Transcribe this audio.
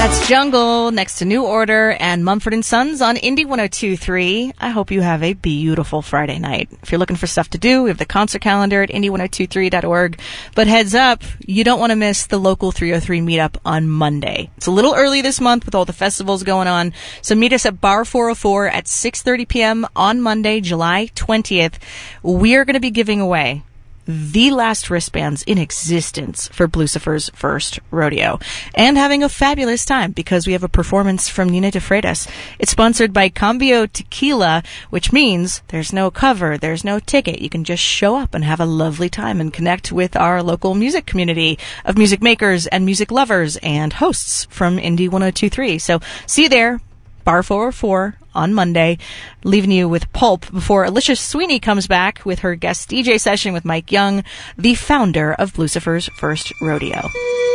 That's Jungle next to New Order and Mumford & Sons on Indie 102.3. I hope you have a beautiful Friday night. If you're looking for stuff to do, we have the concert calendar at indie1023.org. But heads up, you don't want to miss the local 303 meetup on Monday. It's a little early this month with all the festivals going on, so meet us at Bar 404 at 6:30 p.m. on Monday, July 20th. We are going to be giving away the last wristbands in existence for Blucifer's first rodeo, and having a fabulous time because we have a performance from Nina de Freitas. It's sponsored by Cambio Tequila, which means there's no cover, there's no ticket. You can just show up and have a lovely time and connect with our local music community of music makers and music lovers and hosts from Indie 102.3. So see you there, Bar 404 on Monday, leaving you with Pulp before Alicia Sweeney comes back with her guest DJ session with Mike Young, the founder of Blucifer's first rodeo.